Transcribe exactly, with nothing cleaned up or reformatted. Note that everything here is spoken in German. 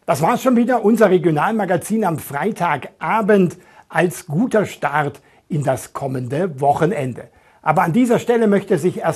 Das war's schon wieder, unser Regionalmagazin am Freitagabend als guter Start in das kommende Wochenende. Aber an dieser Stelle möchte sich erst